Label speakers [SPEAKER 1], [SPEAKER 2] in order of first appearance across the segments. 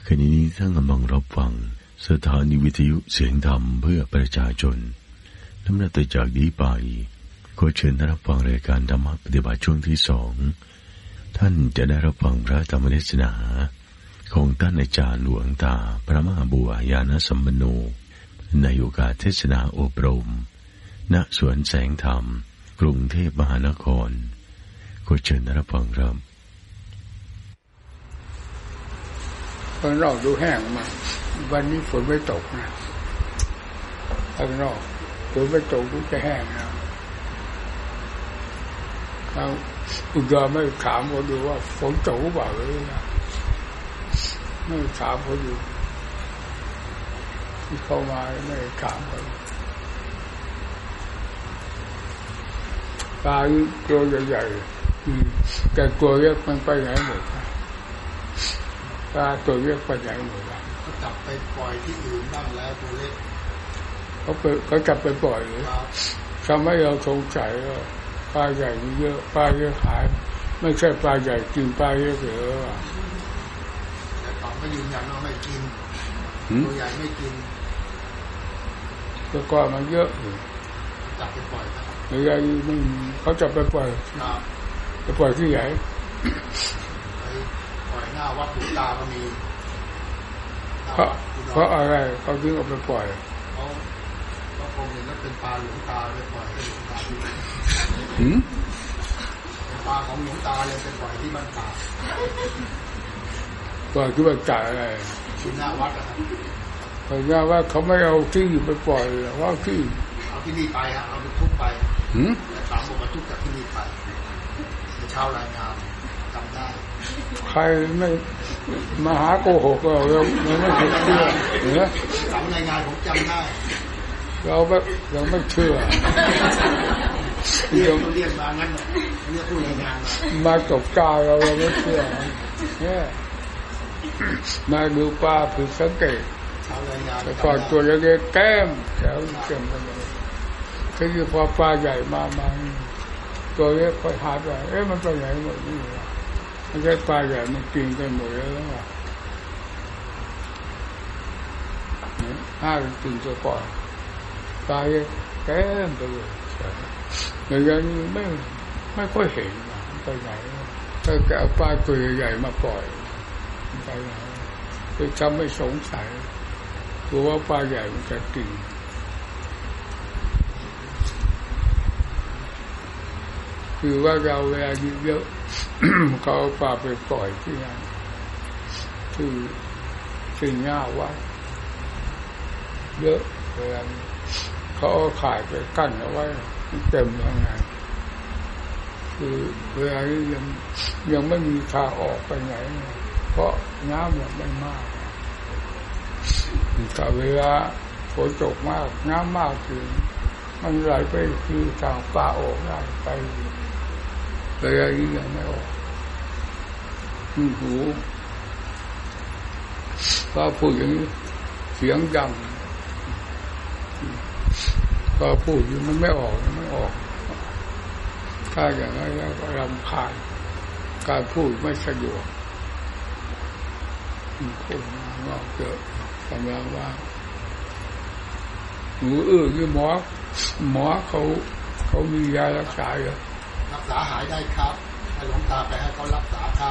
[SPEAKER 1] ขณะนี้ท่านกำลังรับฟังสถานีวิทยุเสียงธรรมเพื่อประชาชนลำดับต่อจากนี้ไปขอเชิญท่านรับฟังรายการธรรมะปฏิบัติช่วงที่2ท่านจะได้รับฟังพระธรรมเทศนาของท่านอาจารย์หลวงตาพระมหาบัวยานสัมปันโนในโอกาสเทศนาอบรมณสวนแสงธรรมกรุงเทพมหานครขอเชิญท่านรับฟังครับ
[SPEAKER 2] ข้างนอกดูแห้งมากวันนี้ฝนไม่ตกนะข้างนอกฝนไม่ตกดูจะแห้งนะเราอุดรไม่ถามเขาดูว่าฝนตกหรือเปล่าเลยนะไม่ถามเขาดูที่เข้ามาไม่ถามเขาปลาตัวใหญ่ๆแต่ตัวเล็กมันไปไหนหมดปลาตัวเล็กไปไหนหมด
[SPEAKER 3] เขาจับไปปล่อยที่อื่นบ้างแล้วตัวเล็ก
[SPEAKER 2] เขาจับไปปล่อยเลยทำให้เราสงสัยว่าปลาใหญ่เยอะปลาเยอะขายไม่ใช่ปลาใหญ่กินปลาเยอะเหรอ
[SPEAKER 3] แต่ต่อก็ยืนยันว่าไม่กินตัวใหญ่ไม่กิน
[SPEAKER 2] ตัวก้อนมันเยอะ
[SPEAKER 3] จับไปปล่อยครับ
[SPEAKER 2] ใหญ่มันเขาจับไปปล่อยไปปล่อยที่ไหน
[SPEAKER 3] ปล่อยหน้าวัดหลวงตาก็มี
[SPEAKER 2] เพราะอะไรเขาถึงเอาไปปล่อย
[SPEAKER 3] เขาคงเห็นว่าเป็นปลาหลวงตาเลยปล่อยให้หลวงตาดูเป็นปลาของหลวงตาเลยเป็นปล่อยที่บ้านตา
[SPEAKER 2] ปล่อยที่บ้านตาอะไร
[SPEAKER 3] ที่หน้าวัดนะครับ
[SPEAKER 2] เพราะว่าเขาไม่เอาที่ไปปล่อยว่าที่
[SPEAKER 3] เอาที่นี่ไปฮะเอาไปทุบไปแต่สามบอกมาทุบจากที่นี่ไปเช้ารายงานจำได้
[SPEAKER 2] ใครไม่มาหาโกหกเราไม่เชื่อเหรอ
[SPEAKER 3] จำรายงานผมจำได้
[SPEAKER 2] เราไม่เชื่อ
[SPEAKER 3] เรียกมางั้นเรียกผู้รายงาน
[SPEAKER 2] มาตกใจเราไม่เชื่อเนี่ยมาดูปลาผิดสังเกตแต่ก่อนตัวเล็กๆแก้มแถวเต็มไปหมดคือพอปลาใหญ่มาตัวเล็กก็หายไปมันไปไหนหมดนี่มันใช่ปลาใหญ่มันกินกันหมดแล้วกินตัวก่อนปลาแก้มไปเลยอย่างนี้ไม่ค่อยเห็นไปไหนถ้าแกเอาปลาตัวใหญ่มาปล่อยไปไหนจะทำให้สงสัยกลัวว่าปลาใหญ่มันจะกินคือว่าเราเวลาเยอะเขาเอาปลาไปปล่อยที่นั่นคือสิ่งง่าว่าเยอะเวลาเขาเอาข่ายไปกั้นเอาไว้เต็มข้างในคือเวลายังไม่มีทางออกไปไหนเพราะน้ำมันไม่มากแต่เวลาฝนตกมากน้ำมากคือมันไหลไปคือทางปลาออกได้ไปเลยอะไรยังไม่ออกหูก็พูดอย่างนี้เสียงดังก็พูดอยู่มันไม่ออกถ้าอย่างนั้นแล้วก็รำคาญการพูดไม่สะดวกพูดมากเยอะกำลังว่าหูที่หมอเขามียารักษาอยู่
[SPEAKER 3] รักษาหายได้ครับให้หลวงตาไปให้เขารักษาครับ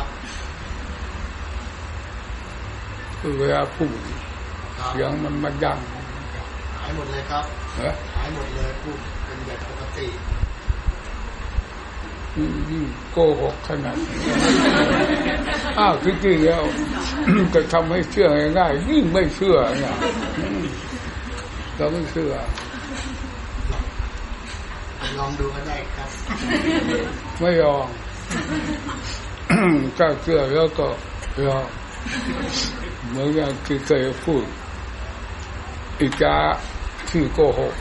[SPEAKER 2] คือเวลาพูดเสียงมันมาดัง
[SPEAKER 3] หายหมดเลยครับหายหมดเลยพูดเป็นแบบปกติ
[SPEAKER 2] โกหกขนาดจริงๆแล้วจะทำให้เชื่อง่ายๆยิ่งไม่เชื่อเนี่ยเราไม่เชื่อ
[SPEAKER 3] ลองดูก็ได้ครับ
[SPEAKER 2] ไม่ลองถ้าเชื่อแล้วก็ลองเหมือนอย่างที่เคยพูดอีกาที่โกหก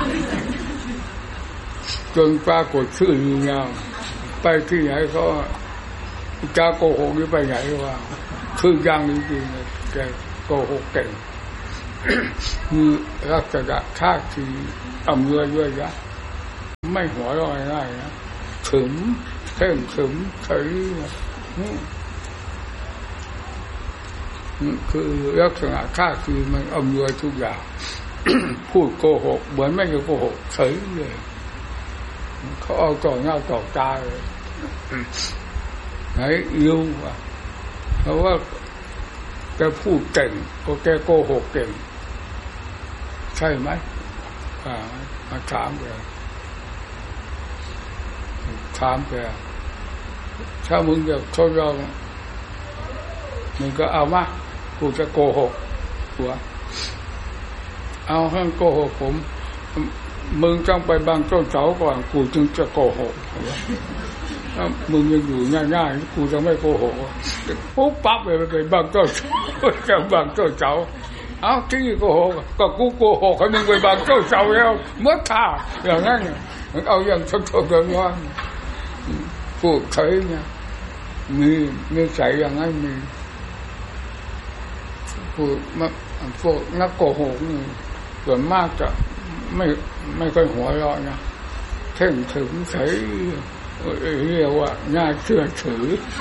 [SPEAKER 2] จนปรากฏชื่อยืนยันไปที่ไหนเขาอีกาโกหกนี่ไปไหนวะคือยังจริงๆแกโกหกเก่งมีลักษณะท่าทีอำนวยด้วยนะไม่หัวเราะง่ายนะขึมเข่งขึมเฉยคือลักษณะท่าคือมันอำนวยทุกอย่าง พูดโกหกเหมือนไม่โกหกเฉยเลยเขาเอาต่อหน้าต่อตาเลยไหนรู้ว่าเพราะว่าแกพูดเก่งก็แกโกหกเก่งใช่ไหมมาถามแกถ้ามึงจะทดลองมึงก็เอามากูจะโกหกหัวเอาให้โกหกผมมึงต้องไปบังต้นเสาก่อนกูจึงจะโกหกถ้ามึงยังอยู่ง่ายๆกูจะไม่โกหกปุ๊บปั๊บเลยไปบังต้นจะบังต้นเสาเอาที่โกหกก็กูโกหกให้มึงไปบังต้นเสาแล้วเมื่อท่าอย่างนั้นมันเอาอย่างชดๆกันว่าพูดเคยเนี่ยมีใส่อย่างนั้นมีพูดพวกนักโกหกนี่ส่วนมากจะไม่ค่อยหัวเราะนะเข่งถึงใส่เรียกว่าน่าเชื่อถือ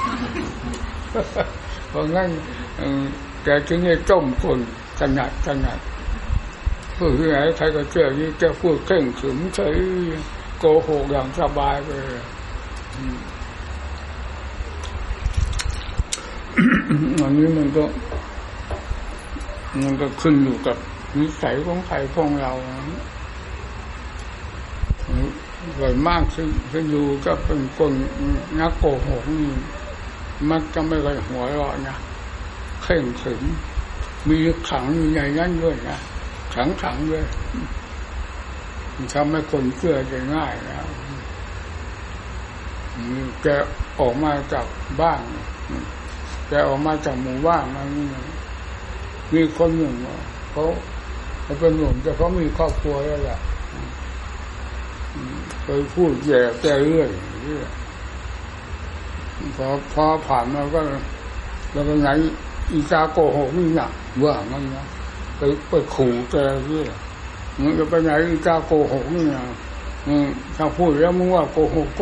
[SPEAKER 2] เพราะงั้นแกจึงให้ต้มคนขนาดพูดที่ไหนใครก็เชื่อนี่แกพูดเข่งถึงใส่โกหกอย่างสบายไปอันนี้มันก็ขึ้นอยู่กับนิสัยของใครของเราโดยมากซึ่งอยู่ก็เป็นคนนักโกหกนี่มักจะไม่ค่อยหัวเราะนะเข่งขรึมมีขังอยู่ในนั้นด้วยนะขังด้วยทำให้คนเชื่อได้ง่ายนะแกออกมาจากบ้านแกออกมาจากหมู่บ้านมันมีคนหนึ่งเขาเป็นหนุ่มแต่เขามีครอบครัวแล้วแหละเคยพูดแย่แกเรื่อยพอผ่านมาก็แล้วก็ไหนอีกาโกหกนี่นะว่ามันนะไปขู่แกเรื่อยมึงจะไปไหนอีกาโกหกนี่นะถ้าพูดแล้วมึงว่าโกหก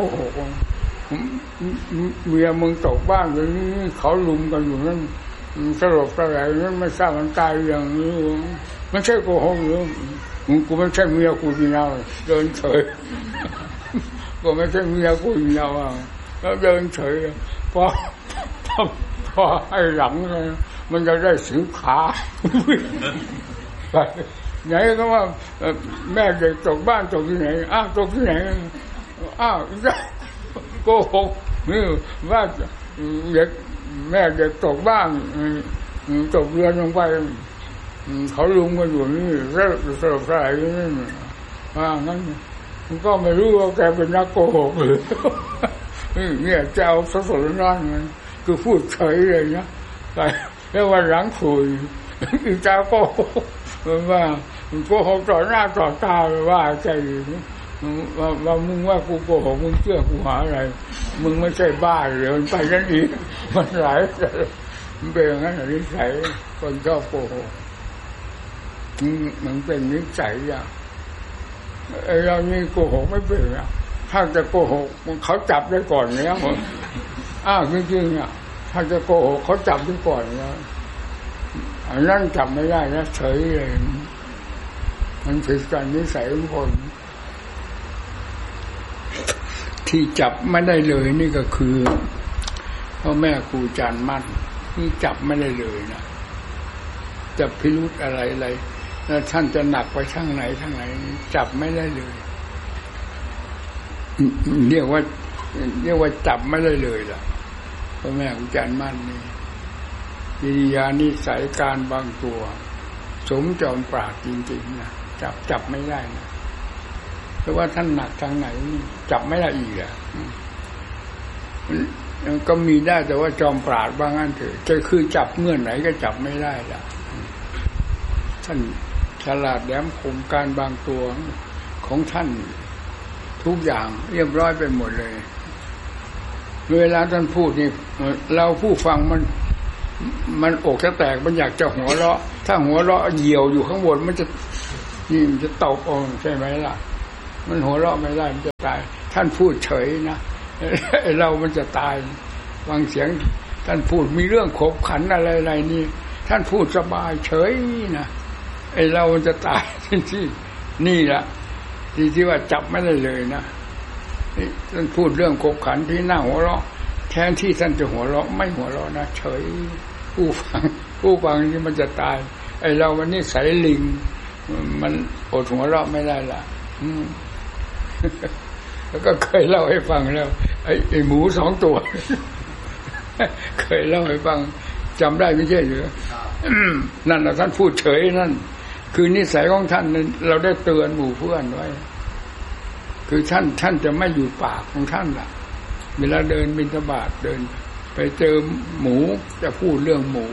[SPEAKER 2] เมียมึงตกบ้านอย่างนี้เขาลุมกันอยู่นั่นสลบสลายนั้นไม่ทราบมันตายอย่างนี้ไม่ใช่โกหกหรือกูไม่ใช่เมียกูกินเอาเดินเฉยกูไม่ใช่เมียกูกินเอาแล้วเดินเฉยพอให้หลังเลยมันจะได้สิวขาไปไหนก็ว่าแม่เด็กตกบ้านตกที่ไหนตกที่ไหนโกหกนี่ว่าเด็กแม่เด็กตกบ้านตกเรือลงไปเขาลุมกันอยู่นี่แล้วสลบสลายนี่งั้นก็ไม่รู้ว่าแกเป็นนักโกหกหรือเนี่ยจะเอาสดๆร้อนๆมันคือพูดเฉยเลยนะไปแล้ววันหลังคุยอีกเจ้าโกหกว่าโกหกต่อหน้าต่อตาว่าใจว่ามึงว่ากูโกหกมึงเชื่อกูหาอะไรมึงไม่ใช่บ้าเลยมันไปนั่นอีกมันหลายมันเป็นอย่างนั้นนิสัยคนชอบโกหกมันเป็นนิสัยอย่างเรานี่โกหกไม่เป็นอ่ะถ้าจะโกหกเขาจับได้ก่อนแล้วจริงๆอ่ะถ้าจะโกหกเขาจับได้ก่อนแล้วอันนั้นจับไม่ได้นะเฉยเลยมันผิดกันนิสัยของคนที่จับไม่ได้เลยนี่ก็คือพ่อแม่ครูอาจารย์มั่นนี่จับไม่ได้เลยนะจะพิรุธอะไรแล้วท่านจะหนักไปทางไหนจับไม่ได้เลยเรียกว่าจับไม่ได้เลยล่ะพ่อแม่ครูอาจารย์มั่นนี่กิริยานิสัยการบางตัวสมจอมปราดจริงๆนะจับไม่ได้นะเพราะว่าท่านหนักทางไหนจับไม่ได้อีกอ่ะก็มีได้แต่ว่าจอมปราดบ้างงั้นเถอะจะคือจับเงื่อนไหนก็จับไม่ได้ล่ะท่านฉลาดแหลมคมการบางตัวของท่านทุกอย่างเรียบร้อยไปหมดเลยเวลาท่านพูดนี่เราผู้ฟังมันอกจะแตกมันอยากจะหัวเราะถ้าหัวเราะเหี่ยวอยู่ข้างบนมันจะตกใช่ไหมล่ะมันหัวเราะไม่ได้มันจะตายท่านพูดเฉยนะเรามันจะตายฟังเสียงท่านพูดมีเรื่องขบขันอะไรนี่ท่านพูดสบายเฉยนะไอ้เราจะตายที่นี่แหละที่ว่าจับไม่ได้เลยนะท่านพูดเรื่องขบขันที่น่าหัวเราะแทนที่ท่านจะหัวเราะไม่หัวเราะนะเฉยผู้ฟังนี่มันจะตายไอ้เราวันนี้ใส่ลิงมันอดหัวเราะไม่ได้ละแล้วก็เคยเล่าให้ฟังแล้วไอ้หมู2 ตัวเคยเล่าให้ฟังจำได้ไม่ใช่หรือนั่นน่ะท่านพูดเฉยนั่นคือนิสัยของท่านเราได้เตือนหมู่เพื่อนไว้คือท่านจะไม่อยู่ปากของท่านล่ะเวลาเดินบิณฑบาตเดินไปเจอหมูจะพูดเรื่องหมู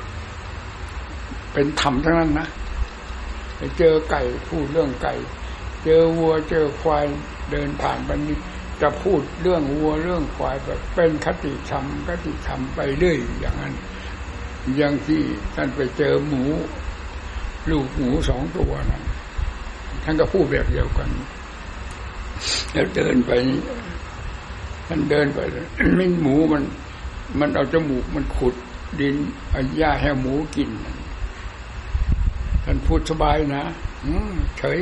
[SPEAKER 2] เป็นธรรมทั้งนั้นนะไปเจอไก่พูดเรื่องไก่เจอวัวเจอควายเดินผ่านไปนี้จะพูดเรื่องวัวเรื่องควายแบบเป็นคติธรรมไปเรื่อยอย่างนั้นอย่างที่ท่านไปเจอหมูลูกหมู2 ตัวนั้นท่านก็พูดแบบเดียวกันแล้วเดินไปท่านเดินไปมิ้นหมูมันเอาจมูกมันขุดดินเอาหญ้าให้หมูกินท่านพูดสบายนะเฉย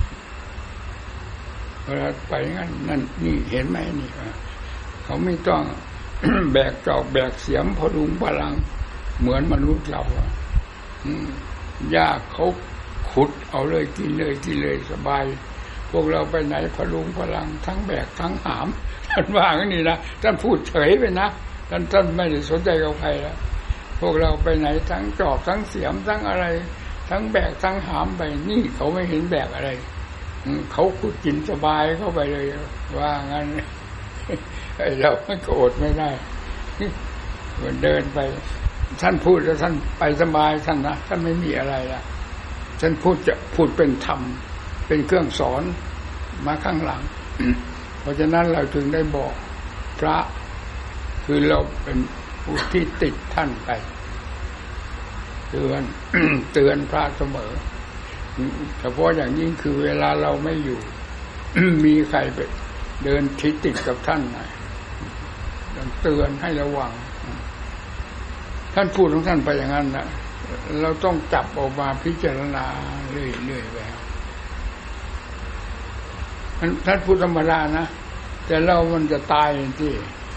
[SPEAKER 2] เวลาไปงั้นนั่นนี่เห็นไหมนี่เขาไม่ต้อง แบกจอบแบกเสียมพลุงพลังเหมือนมนุษย์เราหญ้าเขาขุดเอาเลยกินเลยสบายพวกเราไปไหนพลุงพลังทั้งแบกทั้งหามท่านว่าอย่างนี้นะท่านพูดเฉยไปนะท่านไม่ได้สนใจกับใครแล้วพวกเราไปไหนทั้งจอบทั้งเสียมทั้งอะไรทั้งแบกทั้งหามไปนี่เขาไม่เห็นแบกอะไรเขาขุดกินสบายเข้าไปเลยว่างั้นไอ้เราไม่โกรธไม่ได้มันเดินไปท่านพูดแล้วท่านไปสบายท่านนะท่านไม่มีอะไรละท่านพูดเป็นธรรมเป็นเครื่องสอนมาข้างหลังเพราะฉะนั้นเราจึงได้บอกพระคือเราเป็นผู้ที่ติดท่านไปเตือนพระเสมอเฉพาะอย่างยิ่งคือเวลาเราไม่อยู่ มีใครไปเดินติดกับท่านนะเตือนให้ระวังท่านพูดของท่านไปอย่างนั้นนะเราต้องจับออกมาพิจารณาเรื่อยๆไปท่านพูดธรรมดานะแต่เรามันจะตายที่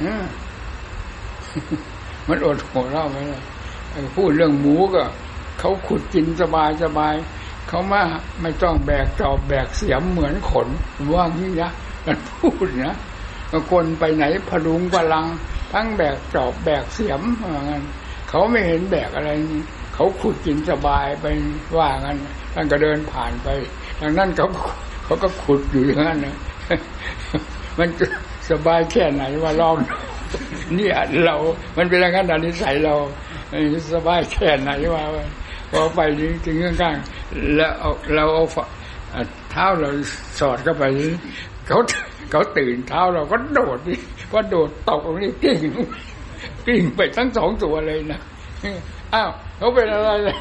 [SPEAKER 2] มันอดหัวเราะไม่ได้พูดเรื่องหมูก็เขาขุดกินสบายเขาไม่ต้องแบกจอบแบกเสียมเหมือนขนว่างี้นะมันพูดนะคนไปไหนพลุงพลังทั้งแบกจอบแบกเสียมว่างั้นเขาไม่เห็นแบกอะไรเขาขุดกินสบายไปว่างั้นท่านก็เดินผ่านไปทางนั้นเขาก็ขุดอยู่อย่างนั้นนะมันสบายแค่ไหนว่าลองเนี่ยเรามันเป็นอย่างนั้นนิสัยเราสบายแค่ไหนว่าพอไปถึงข้างๆแล้วเราเอาเท้าเราสอดเข้าไปเขาตื่นเท้าเราก็โดดตกตรงนี้กิ้งไปทั้ง2 ตัวเลยนะอ้าวเขาเป็นอะไรเลย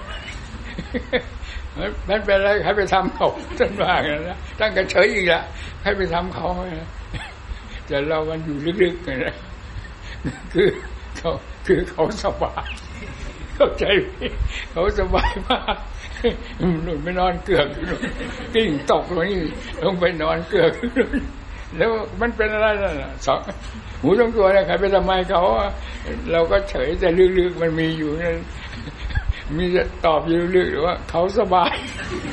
[SPEAKER 2] มันเป็นอะไรให้ไปทำเขาท่านว่ากันนะตั้งแต่เฉยอีกละให้ไปทำเขาแต่เรามันอยู่ลึกๆนะคือเขาสบายเข้าใจเขาสบายมากหนุนไปนอนเกือกกิ้งตกตรงนี้ลงไปนอนเกือกแล้วมันเป็นอะไรล่ะหมู2 ตัวเนี่ยใครไปทำไมเขาเราก็เฉยแต่ลึกๆมันมีอยู่นั่นมีจะตอบอยู่ลึกๆว่าเขาสบาย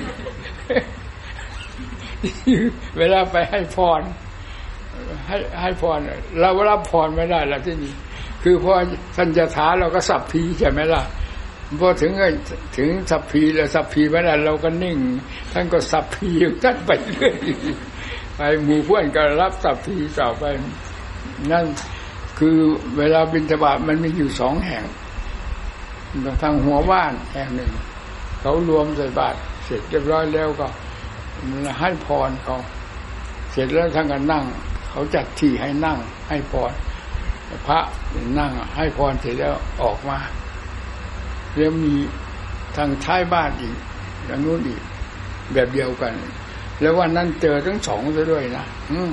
[SPEAKER 2] เวลาไปให้พรให้พรเรารับพรไม่ได้ละที่นี่คือพอสัญญาถาเราก็สัพพีใช่ไหมล่ะพอถึงสัพพีแล้วสัพพีไม่ได้เราก็นิ่งท่านก็สัพพีท่านไปเรื่อยไปหมู่เพื่อนก็รับสัพพีต่อไปนั่นคือเวลาบิณฑบาตมันมีอยู่2 แห่งทางหัวบ้านแห่งหนึ่งเขารวมใส่บาตรเสร็จเรียบร้อยแล้วก็ให้พรเขาเสร็จแล้วท่านก็นั่งเขาจัดที่ให้นั่งให้พรพระนั่งให้พรเสร็จแล้วออกมาแล้วมีทางท้ายบ้านอีกทางนู้นอีกแบบเดียวกันแล้ววันนั้นเจอทั้ง2ซะด้วยนะ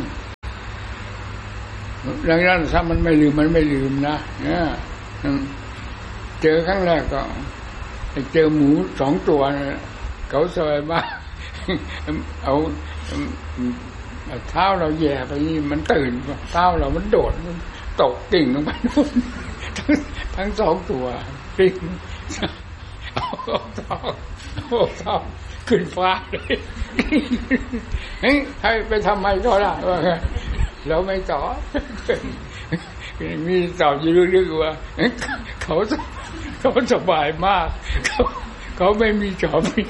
[SPEAKER 2] ดังนั้นถ้ามันไม่ลืมนะเจอครั้งแรกก็เจอหมู2 ตัวเขาสบายมากเอาเท้าเราแย่ไปนี่มันตื่นเท้าเรามันโดดมันตกกิ่งลงไปนู่นทั้ง2 ตัวกิ่งเอาเท้าขึ้นฟ้าเลยให้ไปทำไมก็ได้ว่าเราไม่ตอบมีตอบอยู่ลึกๆว่าเขาสบายมากเขาไม่มีจอบมี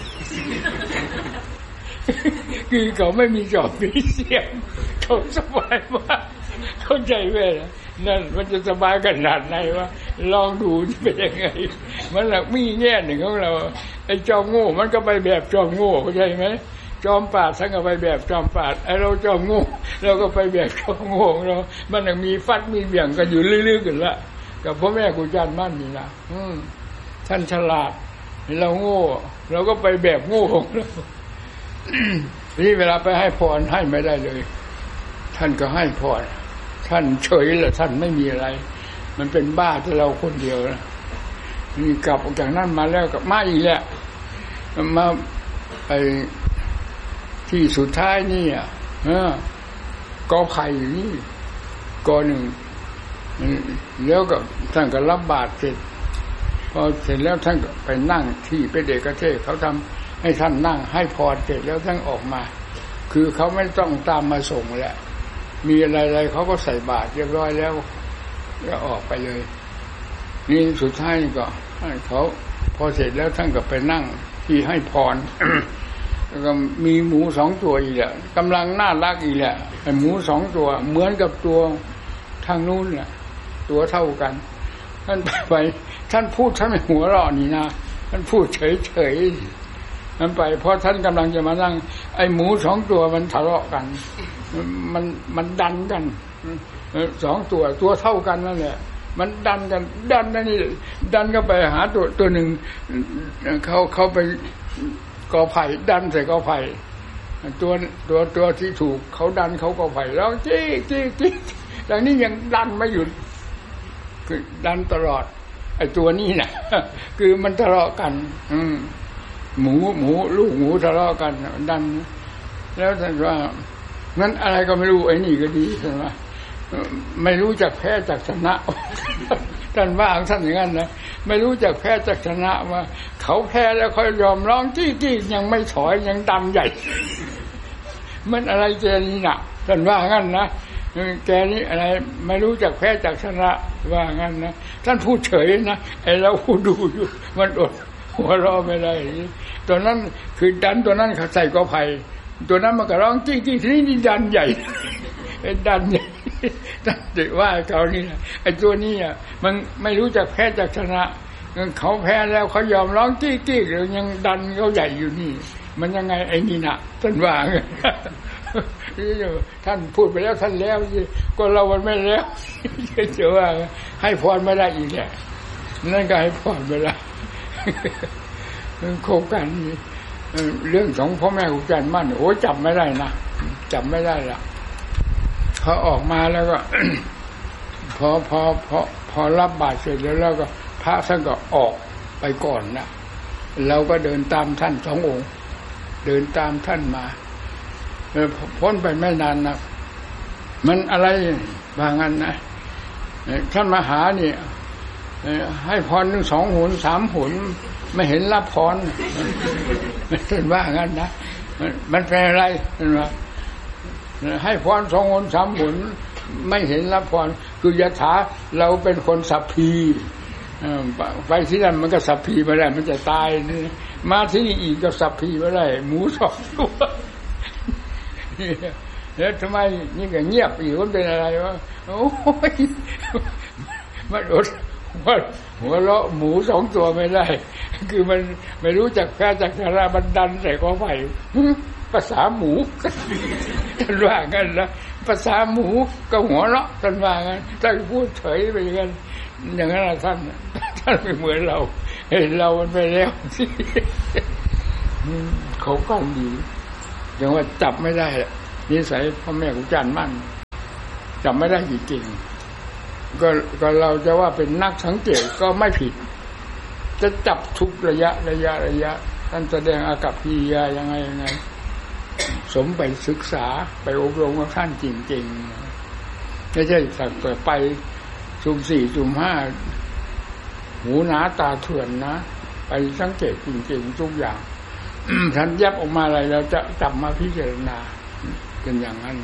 [SPEAKER 2] คือเขาไม่มีจอบมีเสียงเขาสบายมากเข้าใจไหมนั่นมันจะสบายขนาดไหนวะลองดูเป็นยังไงมันหลักมีแง่หนึ่งของเราไอ้จอมโง่มันก็ไปแบบจอมโง่เข้าใจไหมจอมปราดทั้งก็ไปแบบจอมปราดไอ้เราจอมโง่เราก็ไปแบบจอมโง่เรามันมีฟัดมีเบี่ยงกันอยู่เรื่อยๆกันละกับพ่อแม่ครูอาจารย์มั่นนี่นะท่านฉลาดเราโง่เราก็ไปแบบโง่ของเรานี่เวลาไปให้พรให้ไม่ได้เลยท่านก็ให้พรท่านเฉยแหละท่านไม่มีอะไรมันเป็นบ้าที่เราคนเดียวนะนี่กลับออกจากนั้นมาแล้วกับมาอีกแหละมาไปที่สุดท้ายนี่กอไผ่อยู่นี่กอหนึ่งแล้วก็ท่านก็รับบาตรเสร็จพอเสร็จแล้วท่านก็ไปนั่งที่เป็นเอกเทศเขาทำให้ท่านนั่งให้พรเสร็จแล้วท่านออกมาคือเขาไม่ต้องตามมาส่งแหละมีอะไรๆเขาก็ใส่บาตรเรียบร้อยแล้วก็ออกไปเลยนี่สุดท้ายก็เขาพอเสร็จแล้วท่านก็ไปนั่งที่ให้พร แล้วก็มีหมู2 ตัวอีกแหละกำลังน่ารักอีกแหละไอ้หมู2 ตัวเหมือนกับตัวทางนู้นแหละตัวเท่ากันท่านไปท่านพูดท่านไม่หัวเราะนี่นะท่านพูดเฉยๆนั่นไปเพราะท่านกำลังจะมานั่งไอ้หมู2 ตัวมันทะเลาะกันมันดันกัน2 ตัวเท่ากันนั่นแหละมันดันกันดันนี่ดันก็ไปหาตัวหนึ่งเขาไปกอไผ่ดันใส่กอไผ่ตัวที่ถูกเขาดันเขากอไผ่แล้วจี้ดังนี้ยังดันไม่หยุดคือดันตลอดไอ้ตัวนี้น่ะคือมันทะเลาะกันหมูลูกหมูทะเลาะกันดันแล้วท่านว่างั้นอะไรก็ไม่รู้ไอ้นี่ก็ดีใช่ไหมไม่รู้จักแพ้จักชนะท่านว่าท่านอย่างนั้นนะไม่รู้จักแพ้จักชนะว่าเขาแพ้แล้วค่อยยอมร้องจี้ยังไม่ถอยยังดำใหญ่มันอะไรแกนี่น่ะท่านว่างั้นนะแกนี่อะไรไม่รู้จักแพ้จักชนะว่างั้นนะท่านพูดเฉยนะไอ้เราดูอยู่มันอดหัวเราะไม่ได้ตัวนั้นคือดันตัวนั้นเขาใส่กอไผ่ตัวนั้นมันก็ร้องจี้ทีนี้ดันใหญ่ดันใหญ่ดันว่าเขานี่นะไอ้ตัวนี้อ่ะมันไม่รู้จักแพ้จักชนะเขาแพ้แล้วเขายอมร้องจี้หรือยังดันเขาใหญ่อยู่นี่มันยังไงไอ้นี่น่ะท่านว่าท่านพูดไปแล้วท่านแล้วก็เรามันไม่แล้วจะว่าให้พรไม่ได้อีกแหละนั่นก็ให้พรไม่ได้โครงการนี้เรื่องของพ่อแม่ครูอาจารย์มั่นโอ้จำไม่ได้นะจำไม่ได้ละเขาออกมาแล้วก็ พอรับบาตรเสร็จแล้วก็พระท่านก็ออกไปก่อนนะเราก็เดินตามท่าน2 องค์เดินตามท่านมาพ้นไปไม่นานนะมันอะไรบางอันนะท่านมาหานี่ให้พร2 หน 3 หนไม่เห็นรับพรท่านว่างั้นนะมันเป็นอะไรท่านว่าให้พร2 หน 3 หนไม่เห็นรับพรคือยถาเราเป็นคนสัพพีไปที่นั่นมันก็สัพพีไม่ได้มันจะตายมาที่นี่อีกก็สัพพีไม่ได้หมู2 ตัวแล้วทำไมนี่ก็เงียบอีกมันเป็นอะไรวะโอ้ยมันอดหัวเราะหมู2 ตัวไม่ได้คือมันไม่รู้จักแพ้จักชนะมันดันใส่กอไผ่ภาษาหมูท่านว่างั้นนะภาษาหมูก็หัวเราะท่านว่างั้นท่านพูดเฉยไปอย่างนั้นท่านไม่เหมือนเราเห็นเรามันไปแล้วเขาก็ดีอย่างว่าจับไม่ได้นิสัยพ่อแม่ครูอาจารย์มั่นจับไม่ได้จริงๆก็เราจะว่าเป็นนักสังเกตก็ไม่ผิดจะจับทุกระยะท่านแสดงอากัปกิริยายังไงสมไปศึกษาไปอบรมกับท่านจริงๆไม่ใช่สักแต่ไปสุ่ม4สุ่ม5หูหนาตาเถื่อนนะไปสังเกตจริงๆทุกอย่าง ท่านยับออกมาอะไรเราจะจับมาพิจารณาเป็นอย่างนั้น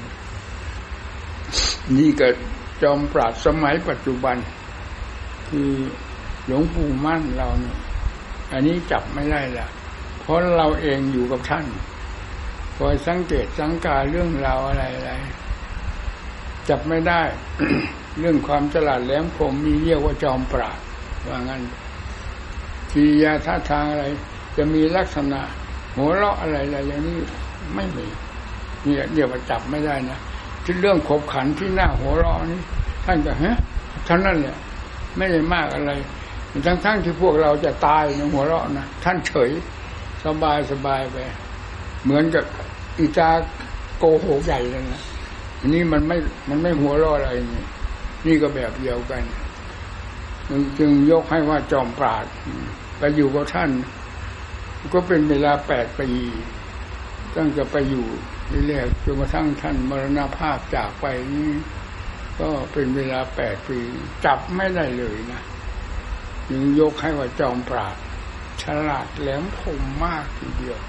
[SPEAKER 2] นี่ก็จอมปราชญ์สมัยปัจจุบันคือหลวงปู่มั่นเราเนี่ยอันนี้จับไม่ได้ละเพราะเราเองอยู่กับท่านคอยสังเกตสังกาเรื่องราวอะไรจับไม่ได้ เรื่องความฉลาดแหลมคมมีเรียกว่าจอมปราชญ์ว่างั้นกิริยาท่าทางอะไรจะมีลักษณะหัวเราะอะไรอย่างนี้ไม่มีนี่เรียกว่าจับไม่ได้นะที่เรื่องขบขันที่หน้าหัวเราะนี่ท่านก็ท่านนั่นแหละไม่ได้มากอะไรทั้งที่พวกเราจะตายในหัวเราะนะท่านเฉยสบายไปเหมือนกับอีตาโกหกใหญ่เลยนะอันนี้มันไม่หัวเราะอะไรนี่ก็แบบเดียวกันจึงยกให้ว่าจอมปราชญ์ไปอยู่กับท่านก็เป็นเวลา8 ปีตั้งแต่ไปอยู่เรื่อยๆจนกระทั่งท่านมรณภาพจากไปนี่ก็เป็นเวลา8 ปีจับไม่ได้เลยนะจึงยกให้ว่าจอมปราชญ์ฉลาดแหลมคมมากทีเดียว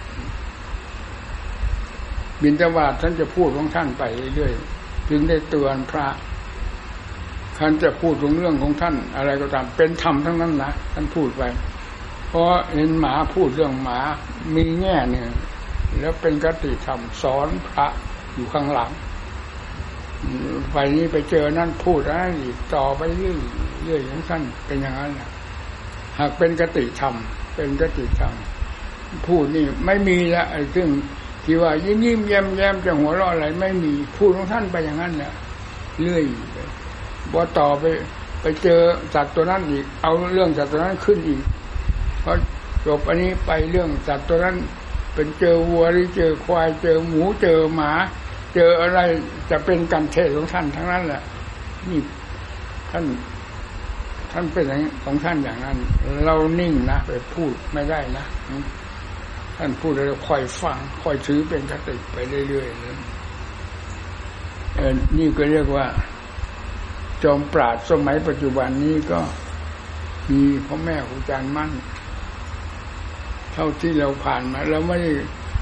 [SPEAKER 2] บิณฑบาตท่านจะพูดของท่านไปเรื่อยๆจึงได้เตือนพระท่านจะพูดเรื่องของท่านอะไรก็ตามเป็นธรรมทั้งนั้นนะท่านพูดไปเพราะเห็นหมาพูดเรื่องหมามีแง่หนึ่งแล้วเป็นคติธรรมสอนพระอยู่ข้างหลังไปนี้ไปเจอนั่นพูดอะไรอีกต่อไปเรื่อยของท่านเป็นอย่างนั้นนะหากเป็นคติธรรมเป็นคติธรรมพูดนี่ไม่มีละไอ้ซึ่งที่ว่ายิ้มแย้มจะหัวเราะอะไรไม่มีพูดของท่านไปอย่างนั้นเนี่ยเรื่อยไปพอต่อไปเจอสัตว์ตัวนั้นอีกเอาเรื่องสัตว์ตัวนั้นขึ้นอีกพอจบอันนี้ไปเรื่องสัตว์ตัวนั้นเป็นเจอวัวหรือเจอควายเจอหมูเจอหมาเจออะไรจะเป็นการเทศของท่านทั้งนั้นแหละนี่ท่านเป็นอย่างของท่านอย่างนั้นเรานิ่งนะไปพูดไม่ได้นะท่านพูดแล้วคอยฟังคอยถือเป็นคติไปเรื่อยๆนี่ก็เรียกว่าจอมปราชญ์สมัยปัจจุบันนี้ก็มีพ่อแม่ครูอาจารย์มั่นเท่าที่เราผ่านมาเราไม่ได้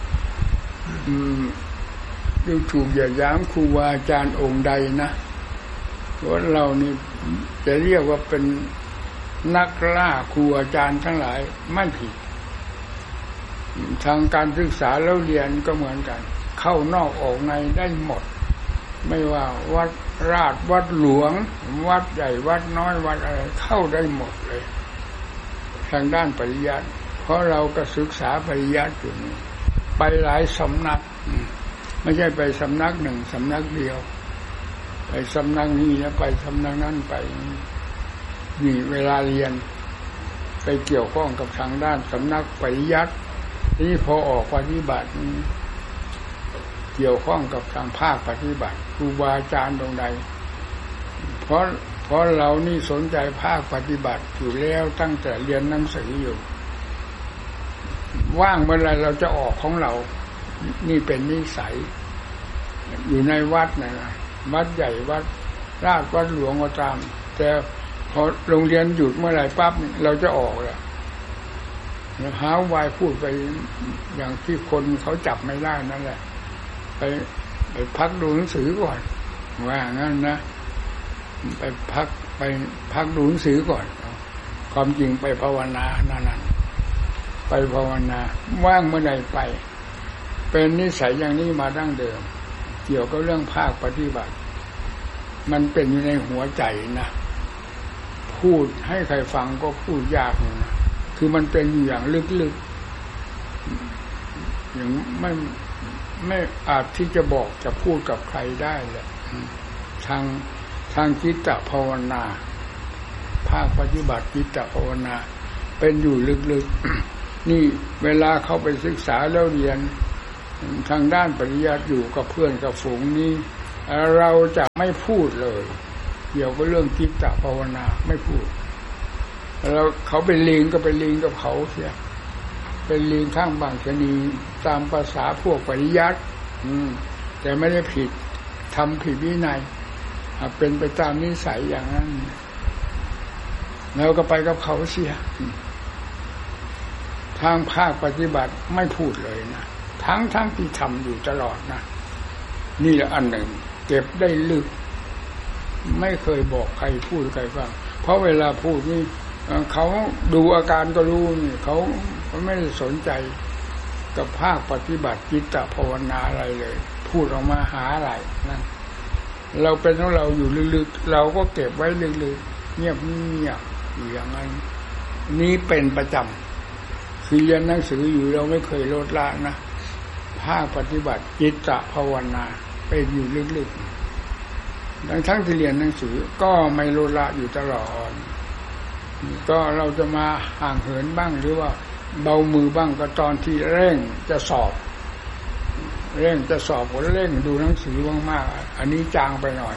[SPEAKER 2] ดูถูกเหยียดหยามครูบาอาจารย์องค์ใดนะเพราะเรานี่จะเรียกว่าเป็นนักล่าครูอาจารย์ทั้งหลายไม่ผิดทางการศึกษาแล้วเรียนก็เหมือนกันเข้านอกออกในได้หมดไม่ว่าวัดราชวัดหลวงวัดใหญ่วัดน้อยวัดอะไรเข้าได้หมดเลยทางด้านปริยัติเพราะเราก็ศึกษาปริยัติอยู่นี่ไปหลายสำนักไม่ใช่ไปสำนักหนึ่งสำนักเดียวไปสำนักนี้แล้วไปสำนักนั้นไปนี่เวลาเรียนไปเกี่ยวข้องกับทางด้านสำนักปริยัตินี่พอออกปฏิบัติเกี่ยวข้องกับทางภาคปฏิบัติครูบาอาจารย์ตรงใดเพราะเรานี่สนใจภาคปฏิบัติอยู่แล้วตั้งแต่เรียนหนังสืออยู่ว่างเมื่อไรเราจะออกของเรานี่เป็นนิสัยอยู่ในวัดนะวัดใหญ่วัดราชวัดหลวงก็ตามแต่พอโรงเรียนหยุดเมื่อไรปั๊บเราจะออกแหละหาวายพูดไปอย่างที่คนเขาจับไม่ได้นั่นแหละไปพักดูหนังสือก่อนว่างั้นนะไปพักดูหนังสือก่อนความจริงไปภาวนานั่นไปภาวนาว่างเมื่อใดไปเป็นนิสัยอย่างนี้มาดั้งเดิมเกี่ยวกับเรื่องภาคปฏิบัติมันเป็นอยู่ในหัวใจนะพูดให้ใครฟังก็พูดยากนะคือมันเป็นอยู่อย่างลึกๆอย่างไม่อาจที่จะบอกจะพูดกับใครได้แหละทางจิตภาวนาภาคปฏิบัติจิตภาวนาเป็นอยู่ลึกๆนี่เวลาเข้าไปศึกษาแล้วเรียนทางด้านปริยัติอยู่กับเพื่อนกับฝูงนี้เราจะไม่พูดเลยเกี่ยวกับเรื่องจิตภาวนาไม่พูดแล้วเขาเป็นลิงก็เป็นลิงกับเขาเสียเป็นลิงข้างบางชนีตามภาษาพวกปริยัติแต่ไม่ได้ผิดทำผิดวินัยเป็นไปตามนิสัยอย่างนั้นแล้วก็ไปกับเขาเสียทางภาคปฏิบัติไม่พูดเลยนะทั้งที่ทำอยู่ตลอดนะนี่แหละอันหนึ่งเก็บได้ลึกไม่เคยบอกใครพูดใครฟังเพราะเวลาพูดนี่เขาดูอาการก็รู้นี่เขาไม่ได้สนใจกับภาคปฏิบัติจิตภาวนาอะไรเลยพูดออกมาหาอะไรนั่นเราเป็นของเราอยู่ลึกๆเราก็เก็บไว้ลึกๆเงียบอยู่อย่างนั้นนี้เป็นประจำคือเรียนหนังสืออยู่เราไม่เคยลดละนะภาคปฏิบัติจิตภาวนาเป็นอยู่ลึกๆทั้งที่เรียนหนังสือก็ไม่ลดละอยู่ตลอดก็เราจะมาห่างเหินบ้างหรือว่าเบามือบ้างก็ตอนที่เร่งจะสอบก็เร่งดูหนังสือมากๆอันนี้จางไปหน่อย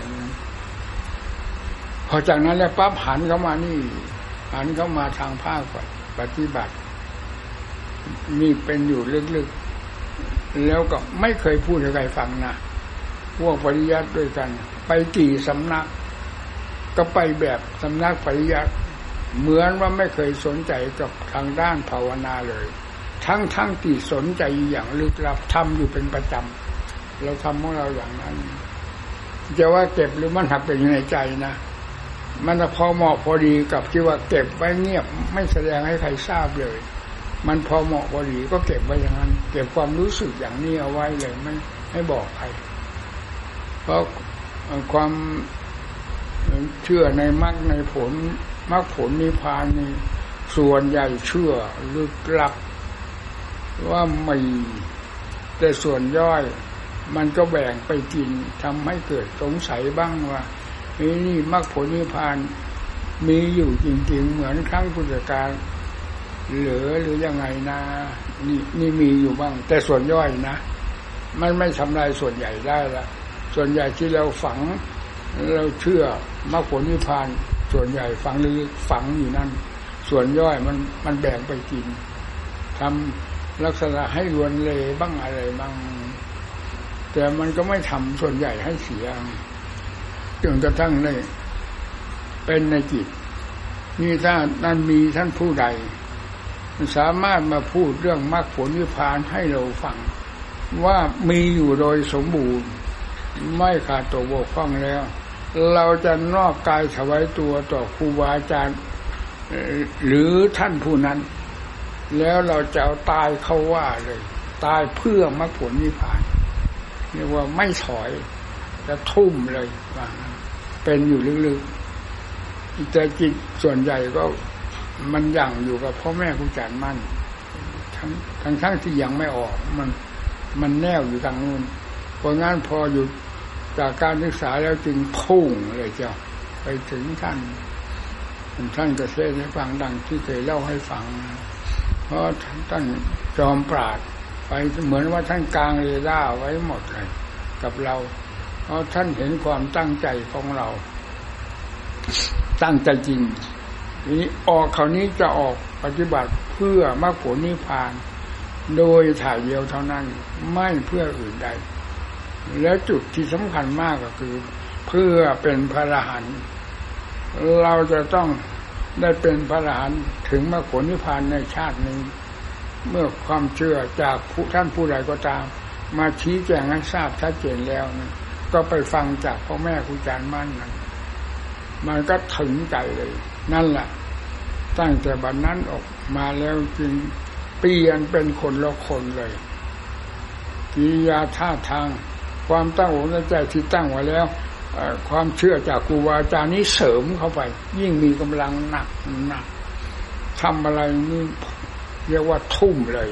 [SPEAKER 2] พอจากนั้นแล้วปั๊บหันเข้ามาทางภาคปฏิบัตินี่เป็นอยู่ลึกๆแล้วก็ไม่เคยพูดให้ใครฟังนะพวกปริยัติด้วยกันไปกี่สำนักก็ไปแบบสำนักปริยัติเหมือนว่าไม่เคยสนใจกับทางด้านภาวนาเลยทั้งที่สนใจอย่างลึกลับทำอยู่เป็นประจำเราทำของเราอย่างนั้นจะว่าเก็บหรือมันหักเป็นอยู่ในใจนะมันพอเหมาะพอดีกับที่ว่าเก็บไว้เงียบไม่แสดงให้ใครทราบเลยมันพอเหมาะพอดีก็เก็บไว้อย่างนั้นเก็บความรู้สึกอย่างนี้เอาไว้เลยไม่บอกใครเพราะความเชื่อในมรรคในผลมรรคผลนิพพานนี่ส่วนใหญ่เชื่อลึกลับว่ามีแต่ส่วนย่อยมันก็แบ่งไปกินทำให้เกิดสงสัยบ้างว่านี่มรรคผลนิพพานมีอยู่จริงๆเหมือนครั้งพุทธกาลหรือยังไงนะนี่มีอยู่บ้างแต่ส่วนย่อยนะมันไม่ทำลายส่วนใหญ่ได้ละส่วนใหญ่ที่เราฝังเราเชื่อมรรคผลนิพพานส่วนใหญ่ฝังอยู่นั่นส่วนย่อยมันแบ่งไปกินทำลักษณะให้รวนเลบ้างอะไรบ้างแต่มันก็ไม่ทำส่วนใหญ่ให้เสียจนกระทั่งได้เป็นในจิตนี่ถ้านั้นมีท่านผู้ใดสามารถมาพูดเรื่องมรรคผลนิพพานให้เราฟังว่ามีอยู่โดยสมบูรณ์ไม่ขาดตกบกพร่องแล้วเราจะนอบกายถวายตัวต่อครูบาอาจารย์หรือท่านผู้นั้นแล้วเราจะเอาตายเข้าว่าเลยตายเพื่อมรรคผลนิพพานเรียกว่าไม่ถอยจะทุ่มเลยว่าเป็นอยู่ลึกๆแต่จิตส่วนใหญ่ก็มันยั่งอยู่กับพ่อแม่ครูอาจารย์มั่นทั้งที่ยังไม่ออกมันแนวอยู่ทางนู้นเพราะงั้นพออยู่จากการศึกษาแล้วจึงพุ่งเลยเจ้าไปถึงท่านก็เทศน์ให้ฟังดังที่เคยเล่าให้ฟังเพราะท่านจอมปราชญ์ไปเหมือนว่าท่านกลางเรดาร์ไว้หมดเลยกับเราเพราะท่านเห็นความตั้งใจของเราตั้งใจจริงนี้ออกคราวนี้จะออกปฏิบัติเพื่อมรรคผลนิพพานโดยถ่ายเดียวเท่านั้นไม่เพื่ออื่นใดแล้วจุดที่สำคัญมากก็คือเพื่อเป็นพระอรหันต์เราจะต้องได้เป็นพระอรหันต์ถึงมรรคผลนิพพานในชาตินี้เมื่อความเชื่อจากท่านผู้ใดก็ตามมาชี้แจงให้ทราบชัดเจนแล้วนะก็ไปฟังจากพ่อแม่ครูอาจารย์มั่นนั้นมันก็ถึงใจเลยนั่นแหละตั้งแต่บัดนั้นออกมาแล้วจึงเปลี่ยนเป็นคนละคนเลยกิริยาท่าทางความตั้งอกตั้งใจที่ตั้งไว้แล้วความเชื่อจากครูบาอาจารย์นี้เสริมเข้าไปยิ่งมีกำลังหนักทำอะไรนี่เรียกว่าทุ่มเลย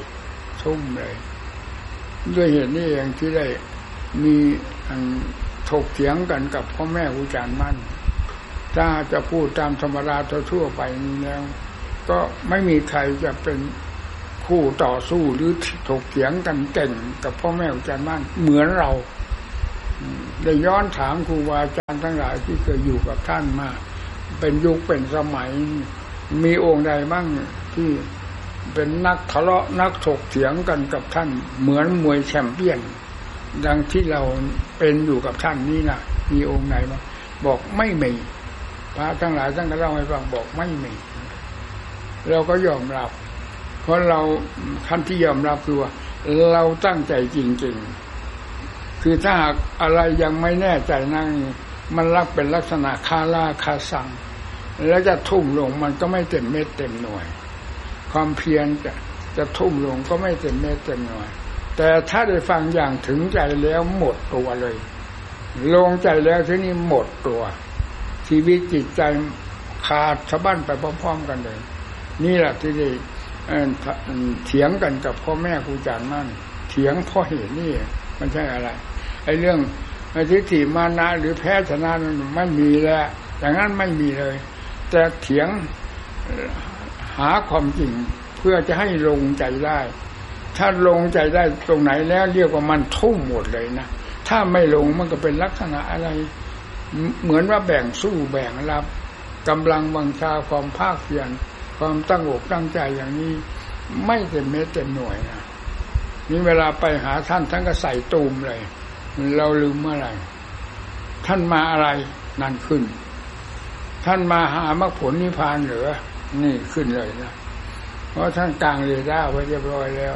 [SPEAKER 2] ด้วยเหตุนี้เองที่ได้มีถกเถียงกันกับพ่อแม่ครูอาจารย์มั่นถ้าจะพูดตามธรรมดาทั่วไปนี้แล้วก็ไม่มีใครจะเป็นคู่ต่อสู้หรือถกเถียงกันเก่งกับพ่อแม่ครูอาจารย์มั่นเหมือนเราได้ย้อนถามครูบาอาจารย์ทั้งหลายที่เคยอยู่กับท่านมาเป็นยุคเป็นสมัยมีองค์ใดบ้างที่เป็นนักทะเลาะนักถกเถียงกันกับท่านเหมือนมวยแชมเปี้ยนดังที่เราเป็นอยู่กับท่านนี้นะมีองค์ไหนบ้างบอกไม่มีพระทั้งหลายท่านก็เล่าให้ฟังบอกไม่มีเราก็ยอมรับเพราะเราขั้นที่ยอมรับคือว่าเราตั้งใจจริงๆคือถ้าหากอะไรยังไม่แน่ใจนั่งมันรับเป็นลักษณะคาราคาซังแล้วจะทุ่มลงมันก็ไม่เต็มเม็ดเต็มหน่วยความเพียรจะทุ่มลงก็ไม่เต็มเม็ดเต็มหน่วยแต่ถ้าได้ฟังอย่างถึงใจแล้วหมดตัวเลยลงใจแล้วทีนี้หมดตัวชีวิตจิตใจขาดสะบั้นไปพร้อมๆกันเลยนี่แหละที่ได้เถียงกันกับพ่อแม่ครูอาจารย์มั่นเถียงเพราะเหตุนี่มันใช่อะไรไอ้เรื่องทิฏฐิมานะหรือแพ้ชนะมันไม่มีแล้วอย่างนั้นไม่มีเลยแต่เถียงหาความจริงเพื่อจะให้ลงใจได้ถ้าลงใจได้ตรงไหนแล้วเรียกว่ามันทุ่มหมดเลยนะถ้าไม่ลงมันก็เป็นลักษณะอะไรเหมือนว่าแบ่งสู้แบ่งรับกำลังวังชาความภาคเพียรความตั้งอกตั้งใจอย่างนี้ไม่เต็มเม็ดเต็มหน่วยนะนี่เวลาไปหาท่านก็ใส่ตูมเลยเราลืมเมื่อไหร่ท่านมาอะไรนั่นขึ้นท่านมาหามรรคผลนิพพานเหรอนี่ขึ้นเลยนะเพราะท่านกลางเรดาร์ไว้เรียบร้อยแล้ว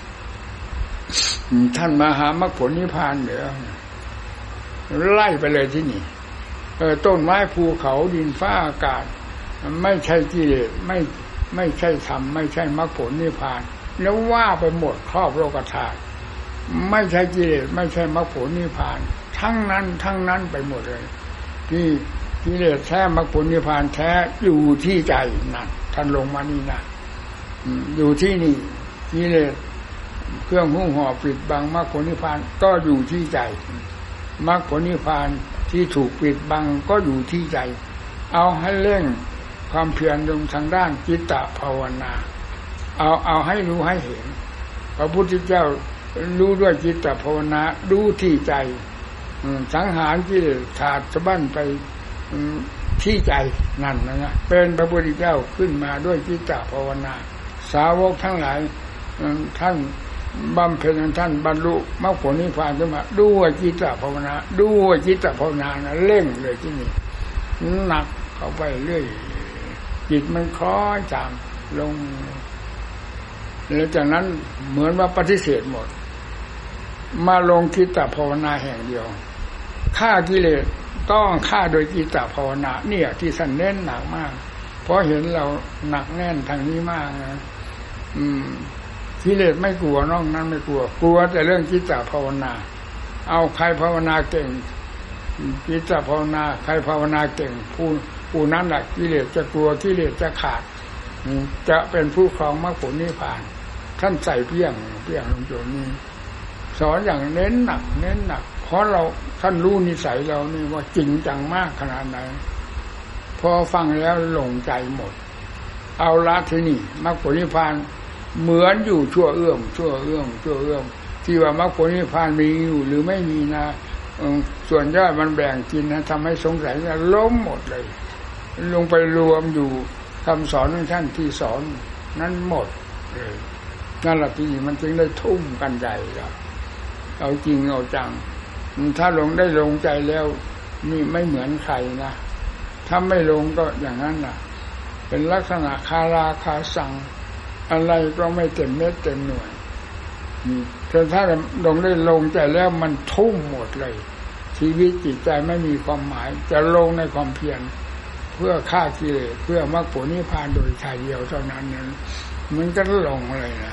[SPEAKER 2] ท่านมาหามรรคผลนิพพานเหรอไล่ไปเลยที่นี่ต้นไม้ภูเขาดินฟ้าอากาศไม่ใช่กิเลสไม่ใช่ธรรมไม่ใช่มรรคผลนิพพานแล้วว่าไปหมดครอบโลกธาตุไม่ใช่กิเลสไม่ใช่มรรคผลนิพพานทั้งนั้นไปหมดเลยที่กิเลสแท้มรรคผลนิพพานแท้อยู่ที่ใจนั่นท่านลงมานี่นะอยู่ที่นี่กิเลสเครื่องหุ้มห่อปิดบังมรรคผลนิพพานก็อยู่ที่ใจมรรคผลนิพพานที่ถูกปิดบังก็อยู่ที่ใจเอาให้เร่งความเพียรลงทางด้านจิตตภาวนาเอาให้รู้ให้เห็นพระพุทธเจ้ารู้ด้วยจิตตภาวนาดูที่ใจสังหารกิเลสขาดสะบั้นไปที่ใจนั่นนะเป็นพระพุทธเจ้าขึ้นมาด้วยจิตตภาวนาสาวกทั้งหลายท่านบำเพ็ญท่านบรรลุมรรคผลนิพพานขึ้นมาด้วยจิตตภาวนาด้วยจิตตภาวนานะเร่งเลยที่นี่หนักเข้าไปเรื่อยจิตมันคล้อยตามลงแล้วจากนั้นเหมือนว่าปฏิเสธหมดมาลงจิตตภาวนาแห่งเดียวฆ่ากิเลสต้องฆ่าโดยจิตตภาวนาเนี่ยที่ท่านเน้นหนักมากเพราะเห็นเราหนักแน่นทางนี้มากนะกิเลสไม่กลัวนอกนั้นไม่กลัวแต่เรื่องจิตตภาวนาเอาใครภาวนาเก่งจิตตภาวนาใครภาวนาเก่งผู้นั้นแหละกิเลสจะกลัวกิเลสจะขาดจะเป็นผู้ครองมรรคผลนิพพานท่านใส่เพี้ยงลงโจนี้สอนอย่างเน้นหนักเพราะเราท่านรู้นิสัยเรานี่ว่าจริงจังมากขนาดไหนพอฟังแล้วหลงใจหมดเอาละที่นี่มรรคผลนิพพานเหมือนอยู่ชั่วเอื้อมที่ว่ามรรคผลนิพพานมีอยู่หรือไม่มีนะส่วนย่อยมันแบ่งกินนะทำให้สงสัยว่าล้มหมดเลยลงไปรวมอยู่คำสอนของท่านที่สอนนั้นหมดเลยนั่นแหละที่มันจึงได้ทุ่มกันใหญ่แล้วเอาจริงเอาจังถ้าลงใจแล้วนี่ไม่เหมือนใครนะถ้าไม่ลงก็อย่างนั้นน่ะเป็นลักษณะคาราคาซังอะไรก็ไม่เต็มเม็ดเต็มหน่วยแต่ถ้าลงใจแล้วมันทุ่มหมดเลยชีวิตจิตใจไม่มีความหมายจะลงในความเพียรเพื่อฆ่ากิเลสเพื่อมรรคผลนิพพานโดยชายเดียวเท่านั้นมันก็ลงเลยนะ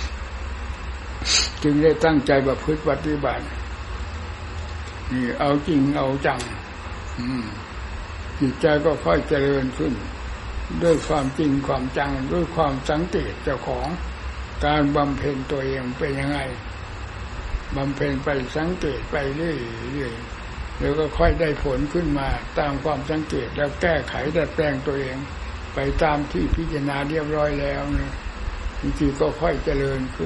[SPEAKER 2] จึงได้ตั้งใจประพฤติปฏิบัตินี่เอาจริงเอาจังจิตใจก็ค่อยเจริญขึ้นด้วยความจริงความจังด้วยความสังเกตเจ้าของการบำเพ็ญตัวเองเป็นยังไงบำเพ็ญไปสังเกตไปเรื่อยๆแล้วก็ค่อยได้ผลขึ้นมาตามความสังเกตแล้วแก้ไขดัดแปลงตัวเองไปตามที่พิจารณาเรียบร้อยแล้วนะบางทีก็ค่อยเจริญขึ้น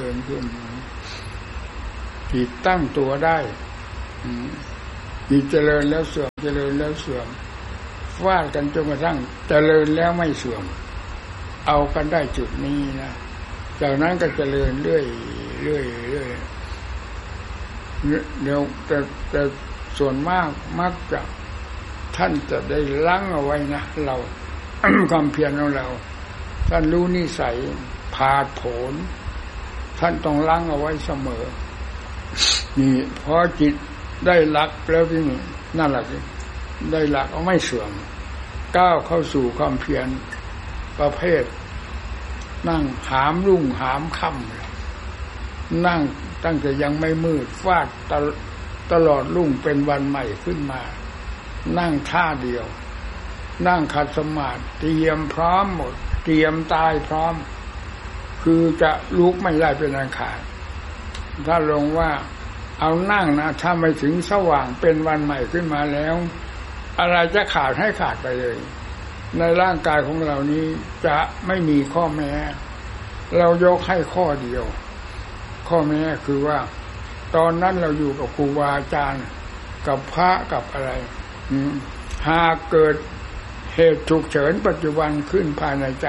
[SPEAKER 2] จิตตั้งตัวได้จิตเจริญแล้วเสื่อมฟาดกันจนกระทั่งเจริญแล้วไม่เสื่อมเอากันได้จุดนี้นะจากนั้นก็เจริญเรื่อยเดี๋ยวแต่ส่วนมากมักจะท่านจะได้ลังเอาไว้นะเรา ความเพียรของเราท่านรู้นิสัยผาดโผนท่านต้องลังเอาไว้เสมอนี่พอจิตได้หลักแล้วที่นี่นั่นแหละสิได้หลักเอาไม่เสื่อมก้าวเข้าสู่ความเพียรประเภทนั่งหามรุ่งหามค่ำนั่งตั้งแต่ยังไม่มืดฟาดตลอดรุ่งเป็นวันใหม่ขึ้นมานั่งท่าเดียวนั่งขัดสมาธิเตรียมพร้อมหมดเตรียมตายพร้อมคือจะลุกไม่ได้เป็นอันขาดถ้าลงว่าเอานั่งนะถ้าไม่ถึงสว่างเป็นวันใหม่ขึ้นมาแล้วอะไรจะขาดให้ขาดไปเลยในร่างกายของเรานี้จะไม่มีข้อแม้เรายกให้ข้อเดียวข้อแม้คือว่าตอนนั้นเราอยู่กับครูบาอาจารย์กับพระกับอะไรหากเกิดเหตุฉุกเฉินปัจจุบันขึ้นภายในใจ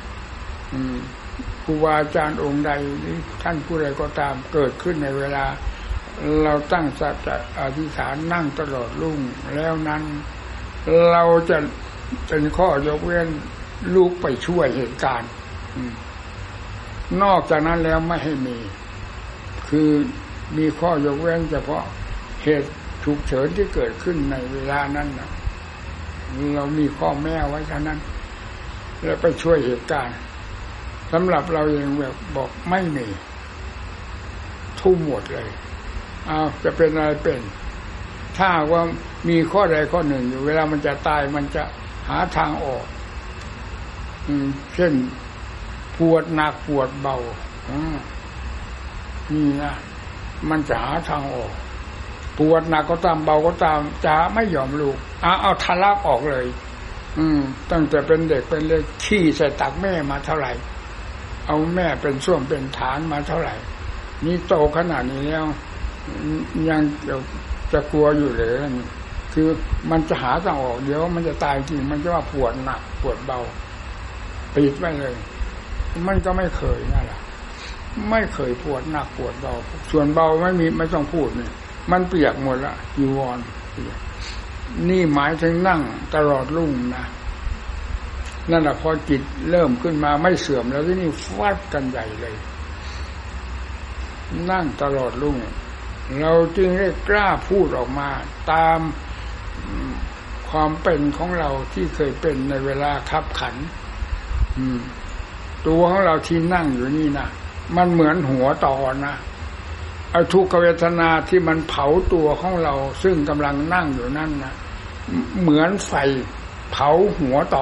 [SPEAKER 2] ครูบาอาจารย์องค์ใดหรือท่านผู้ใดก็ตามเกิดขึ้นในเวลาเราตั้งสัจจะอธิษฐานนั่งตลอดรุ่งแล้วนั้นเราจะเป็นข้อยกเว้นลุกไปช่วยเหตุการณ์นอกจากนั้นแล้วไม่ให้มีคือมีข้อยกเว้นเฉพาะเหตุฉุกเฉินที่เกิดขึ้นในเวลานั้นนะเรามีข้อแม้ไว้ฉะนั้นแล้วไปช่วยเหตุการณ์สำหรับเราเองแบบบอกไม่มีทุ่มหมดเลยจะเป็นอะไรเป็นถ้าว่ามีข้อใดข้อหนึ่งอยู่เวลามันจะตายมันจะหาทางออกเช่นปวดหนักปวดเบานี่นะมันจะหาทางออกปวดหนักก็ตามเบาก็ตามจะไม่ยอมลุกเอาทะลักออกเลยตั้งแต่เป็นเด็กเป็นเล็กขี้ใส่ตักแม่มาเท่าไหร่เอาแม่เป็นส้วมเป็นฐานมาเท่าไหร่นี่โตขนาดนี้แล้วยังจะกลัวอยู่เลยคือมันจะหาทางออกเดี๋ยวมันจะตายจริงมันจะว่าปวดหนักปวดเบาปิดไว้เลยมันก็ไม่เคยนั่นแหละไม่เคยปวดหนักปวดเบาส่วนเบาไม่ต้องพูดเนี่ยมันเปียกหมดละจีวรนี่หมายถึงนั่งตลอดรุ่งนะนั่นแหละพอจิตเริ่มขึ้นมาไม่เสื่อมแล้วที่นี่ฟาดกันใหญ่เลยนั่งตลอดรุ่งเราจึงได้กล้าพูดออกมาตามความเป็นของเราที่เคยเป็นในเวลาคับขันตัวของเราที่นั่งอยู่นี่นะมันเหมือนหัวต่อนะเอาทุกขเวทนาที่มันเผาตัวของเราซึ่งกำลังนั่งอยู่นั่นนะเหมือนไฟเผาหัวต่อ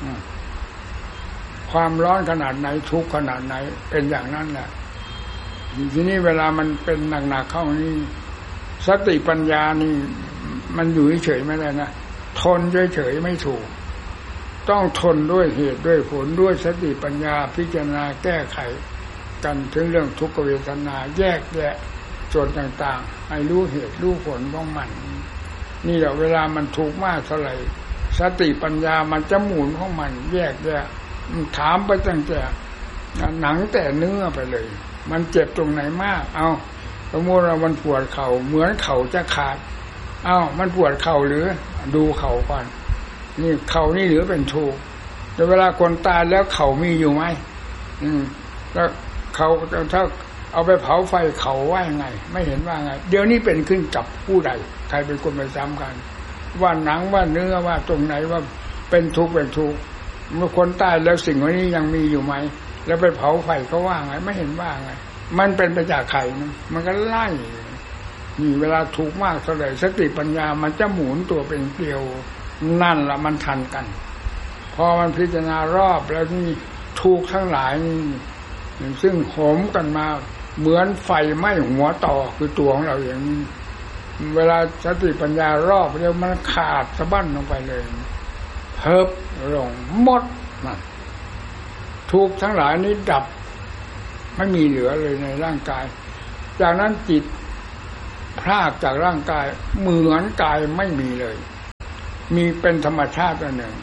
[SPEAKER 2] ความร้อนขนาดไหนทุกข์ขนาดไหนเป็นอย่างนั้นแหละทีนี้เวลามันเป็นหนักๆเข้านี่สติปัญญานี่มันอยู่เฉยไม่ได้นะทนเฉยๆไม่ถูกต้องทนด้วยเหตุด้วยผลด้วยสติปัญญาพิจารณาแก้ไขกันถึงเรื่องทุกขเวทนาแยกแยะส่วนต่างๆให้รู้เหตุรู้ผลของมันนี่แหละเวลามันทุกข์มากเท่าไหร่สติปัญญามันจะหมุนของมันแยกแยะถามไปตั้งแต่หนังแต่เนื้อไปเลยมันเจ็บตรงไหนมากสมมติว่ามันปวดเข่าเหมือนเข่าจะขาดมันปวดเข่าหรือดูเข่าก่อนนี่เข่านี่หรือเป็นทุกข์แต่เวลาคนตายแล้วเข่ามีอยู่ไหมแล้วเขาถ้าเอาไปเผาไฟเขาว่ายังไงไม่เห็นว่าไงเดี๋ยวนี้เป็นขึ้นกับผู้ใดใครเป็นคนไปซ้ำกันว่าหนังว่าเนื้อว่าตรงไหนว่าเป็นทุกข์เป็นทุกข์เมื่อคนตายแล้วสิ่งนี้ยังมีอยู่ไหมแล้วไปเผาไฟเขาว่าไงไม่เห็นว่าไงมันเป็นไปจากใครมันก็ไล่นี่เวลาทุกข์มากเท่าไหร่สติปัญญามันจะหมุนตัวเป็นเกลียวนั่นละมันทันกันพอมันพิจารณารอบแล้วนี่ทุกข์ทั้งหลายนี่ซึ่งโหมกันมาเหมือนไฟไหม้หัวต่อคือตัวของเราอย่างนี้เวลาสติปัญญารอบแล้วมันขาดสะบั้นลงไปเลยเพิบลงหมดนั่นทุกข์ทั้งหลายนี้ดับไม่มีเหลือเลยในร่างกายจากนั้นจิตพรากจากร่างกายเหมือนกายไม่มีเลยมีเป็นธรรมชาติอันหนึ่ง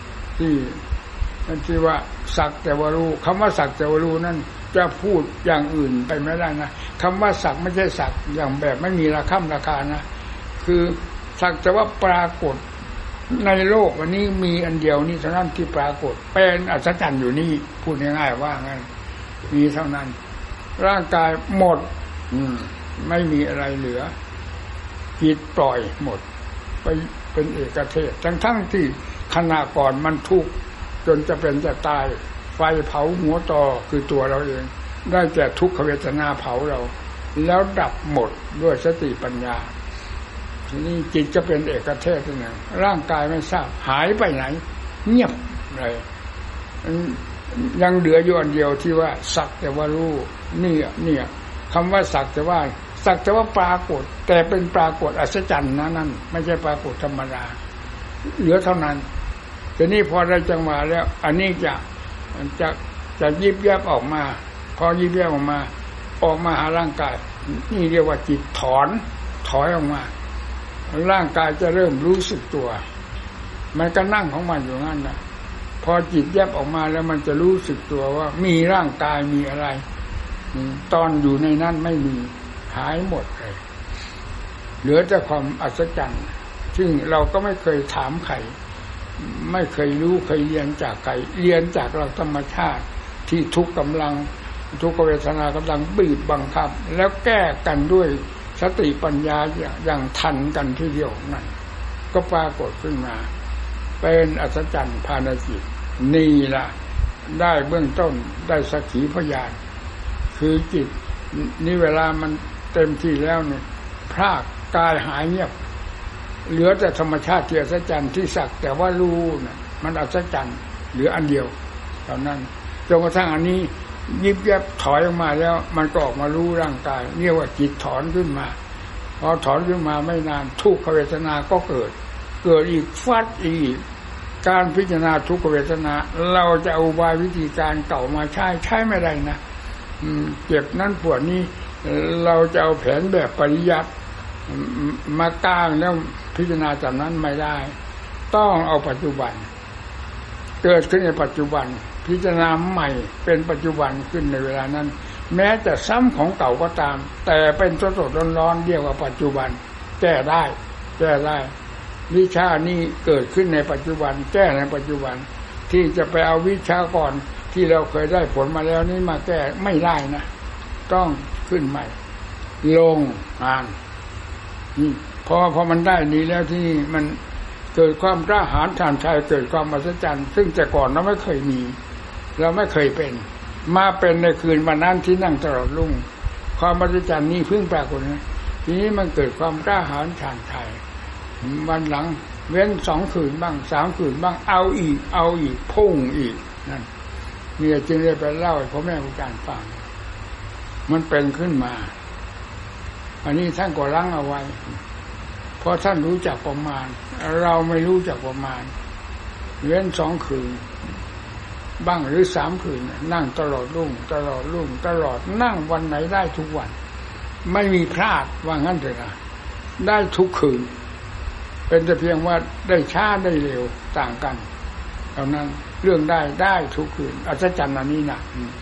[SPEAKER 2] ที่ว่าสักแต่ว่ารู้คำว่าสักแต่ว่ารู้นั่นจะพูดอย่างอื่นไปไม่ได้นะคำว่าสักไม่ใช่สักอย่างแบบไม่มีราคานะคือสักแต่ว่าปรากฏในโลกวันนี้มีอันเดียวนี่เท่านั้นที่ปรากฏเป็นอัศจรรย์อยู่นี่พูดง่ายๆว่างั้นมีเท่านั้นร่างกายหมดไม่มีอะไรเหลือจิตปล่อยหมดไปเป็นเอกเทศทั้งที่ขณะก่อนมันทุกข์จนจะเป็นจะตายไฟเผาหัวต่อคือตัวเราเองได้แต่ทุกขเวทนาเผาเราแล้วดับหมดด้วยสติปัญญาทีนี้จิตจะเป็นเอกเทศนั่นเองร่างกายไม่ทราบหายไปไหนเงียบเลยยังเหลืออยู่อันเดียวที่ว่าสักแต่ว่ารู้เนี่ยคำว่าสักแต่ว่าปรากฏแต่เป็นปรากฏอัศจรรย์นั่นไม่ใช่ปรากฏธรรมดาเหลือเท่านั้นทีนี้พอได้จังหวะแล้วอันนี้จะยิบยับออกมาพอยิบยับออกมาหาร่างกายนี่เรียกว่าจิตถอยออกมาร่างกายจะเริ่มรู้สึกตัวมันก็นั่งของมันอยู่งั้นนะพอจิตแยบออกมาแล้วมันจะรู้สึกตัวว่ามีร่างกายมีอะไรตอนอยู่ในนั้นไม่มีหายหมดเลยเหลือแต่ความอัศจรรย์ซึ่งเราก็ไม่เคยถามใครไม่เคยรู้เคยเรียนจากใครเรียนจากเราธรรมชาติที่ทุกขเวทนากำลังบีบบังคับแล้วแก้กันด้วยสติปัญญาอย่างทันกันทีเดียวนั่นก็ปรากฏขึ้นมาเป็นอัศจรรย์ภายในจิตนี่ล่ะได้เบื้องต้นได้สักขีพยานคือจิตนี่เวลามันเต็มที่แล้วเนี่ยพรากกายหายเงียบเหลือแต่ธรรมชาติที่อัศจรรย์ที่สักแต่ว่ารู้น่ะมันอัศจรรย์เหลืออันเดียวเท่านั้นจนกระทั่งอันนี้ยิบยับถอยออกมาแล้วมันก็ออกมารู้ร่างกายเรียกว่าจิตถอนขึ้นมาพอถอนขึ้นมาไม่นานทุกขเวทนาก็เกิดอีกฟัดอีกการพิจารณาทุกขเวทนาเราจะเอาวายวิธีการเก่ามาใช้ไม่ได้นะเจ็บนั้นปวดนี้เราจะเอาแผนแบบปริยัติมากางแล้วพิจารณาจากนั้นไม่ได้ต้องเอาปัจจุบันเกิดขึ้นในปัจจุบันพิจารณาใหม่เป็นปัจจุบันขึ้นในเวลานั้นแม้จะซ้ำของเก่าก็ตามแต่เป็นสดๆร้อนๆเรียกว่าปัจจุบันแก้ได้วิชานี้เกิดขึ้นในปัจจุบันแก้ในปัจจุบันที่จะไปเอาวิชาก่อนที่เราเคยได้ผลมาแล้วนี่มาแก้ไม่ได้นะต้องขึ้นใหม่ลงอ่านนี่พอมันได้นี้แล้วที่มันเกิดความกล้าหาญชาญชัยเกิดความอัศจรรย์ซึ่งแต่ก่อนเราไม่เคยมีเราไม่เคยเป็นมาเป็นในคืนวันนั้นที่นั่งตลอดรุ่งความอัศจรรย์นี้เพิ่งปรากฏนะทีนี้มันเกิดความกล้าหาญชาญชัยวันหลังเว้น2 คืนบ้าง3 คืนบ้างเอาอีกพุ่งอีกนั่นนี่จึงได้ไปเล่าให้พ่อแม่ครูอาจารย์ฟังมันเป็นขึ้นมาอันนี้ท่านก็รั้งเอาไว้เพราะท่านรู้จักประมาณเราไม่รู้จักประมาณเว้น2 คืนบ้างหรือ3 คืนนั่งตลอดรุ่งนั่งวันไหนได้ทุกวันไม่มีพลาดว่างั้นเถอะนะได้ทุกคืนเป็นแต่เพียงว่าได้ช้าได้เร็วต่างกันเท่านั้นเรื่องได้ทุกคืนอัศจรรย์อันนี้นะ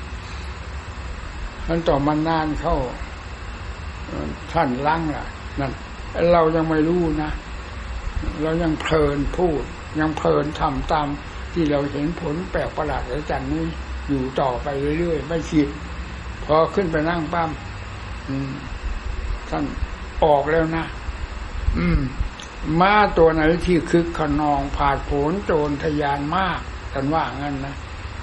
[SPEAKER 2] มันต่อมานานเข้าท่านล้างล่ะนั่นเรายังไม่รู้นะเรายังเพลินพูดยังเพลินทำตามที่เราเห็นผลแปลกประหลาดอัศจรรย์นี้อยู่ต่อไปเรื่อยๆไม่คิดพอขึ้นไปนั่งปั้มท่านออกแล้วนะม้าตัวไหนที่คึกขนองผาดโผนโจรทยานมากกันว่างั้นนะ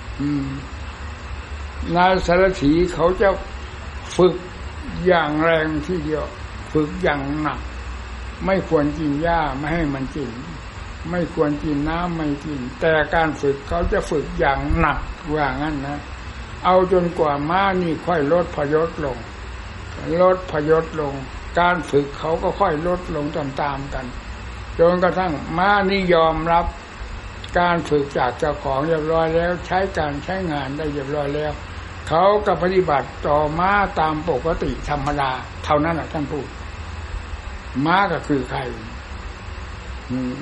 [SPEAKER 2] นายสารถีเขาจะฝึกอย่างแรงที่เดียวฝึกอย่างหนักไม่ควรกินหญ้าไม่ให้มันกินไม่ควรกินน้ำไม่กินแต่การฝึกเขาจะฝึกอย่างหนักว่างั้นนะเอาจนกว่าม้านี่ค่อยลดพยศลงการฝึกเขาก็ค่อยลดลงตามๆกันจนกระทั่งม้านี่ยอมรับการฝึกจากเจ้าของเรียบร้อยแล้วใช้งานได้เรียบร้อยแล้วเขาก็ปฏิบัติต่อม้าตามปกติธรรมดาเท่านั้นท่านพูดม้าก็คือใคร